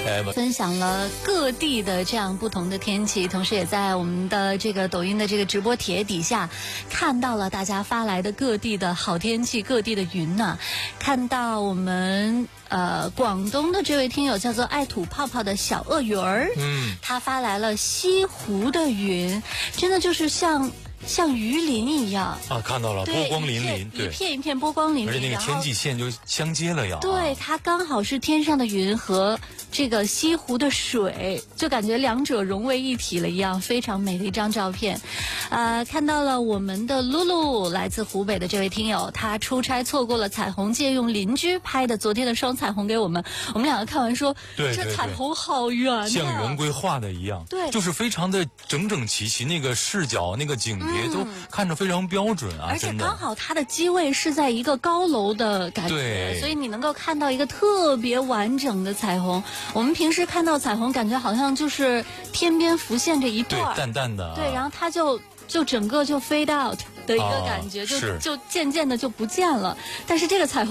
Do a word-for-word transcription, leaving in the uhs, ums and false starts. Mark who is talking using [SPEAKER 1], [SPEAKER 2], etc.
[SPEAKER 1] 开吧。
[SPEAKER 2] 分享了各地的这样不同的天气，同时也在我们的这个抖音的这个直播帖底下看到了大家发来的各地的好天气，各地的云呢、啊。看到我们呃广东的这位听友叫做爱吐泡泡的小鳄鱼儿，嗯，他发来了西湖的云，真的就是像。像鱼鳞一样
[SPEAKER 1] 啊，看到了波光粼粼，对，
[SPEAKER 2] 一片一片波光粼粼，
[SPEAKER 1] 而且那个天际线就相接了呀。
[SPEAKER 2] 对，它刚好是天上的云和这个西湖的水，就感觉两者融为一体了一样，非常美的一张照片。呃，看到了我们的露露，来自湖北的这位听友，他出差错过了彩虹，借用邻居拍的昨天的双彩虹给我们，我们两个看完说，
[SPEAKER 1] 对对对，
[SPEAKER 2] 这彩虹好圆啊，
[SPEAKER 1] 像圆规画的一样，
[SPEAKER 2] 对，
[SPEAKER 1] 就是非常的整整齐齐，那个视角那个景别都看着非常标准啊，
[SPEAKER 2] 而且刚好它的机位是在一个高楼的感觉，所以你能够看到一个特别完整的彩虹。我们平时看到彩虹，感觉好像就是天边浮现着一段，
[SPEAKER 1] 对，淡淡的、啊，
[SPEAKER 2] 对，然后它就就整个就 fade out 的一个感觉，
[SPEAKER 1] 啊、
[SPEAKER 2] 就就渐渐的就不见了。但是这个彩虹。